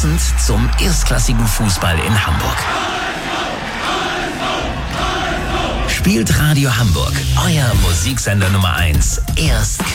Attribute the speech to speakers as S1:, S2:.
S1: Passend zum erstklassigen Fußball in Hamburg. Spielt Radio Hamburg, euer Musiksender Nummer 1, erst